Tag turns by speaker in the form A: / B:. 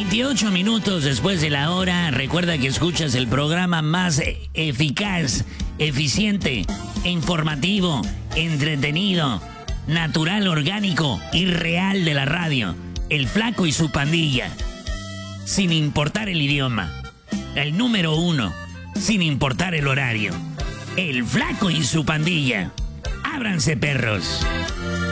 A: 28 minutos después de la hora. Recuerda que escuchas el programa más eficaz, eficiente, informativo, entretenido, natural, orgánico y real de la radio. El Flaco y su pandilla. Sin importar el idioma. El número 1. Sin importar el horario. El Flaco y su pandilla. Ábranse, perros.